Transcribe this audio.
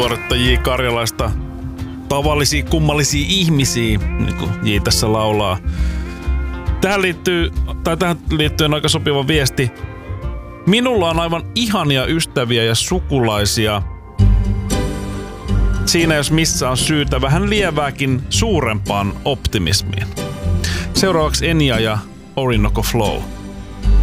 nuoretta J. Karjalaista tavallisia kummallisia ihmisiä, niin kuin J. tässä laulaa. Tähän liittyy aika sopiva viesti. Minulla on aivan ihania ystäviä ja sukulaisia. Siinä jos missä on syytä vähän lievääkin suurempaan optimismiin. Seuraavaksi Enya ja Orinoco Flow.